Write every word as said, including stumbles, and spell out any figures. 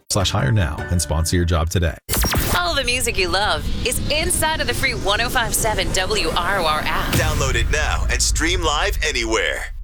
slash hire now and sponsor your job today. All the music you love is inside of the free one oh five point seven W R O R app. Download it now and stream live anywhere.